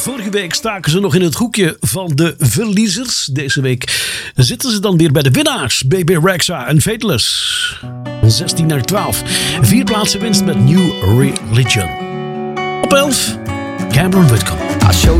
Vorige week staken ze nog in het hoekje van de verliezers. Deze week zitten ze dan weer bij de winnaars. BB Rexha en Fateless. 16-12. 4 plaatsen winst met New Religion. Op 11, Cameron Whitcomb. I'll show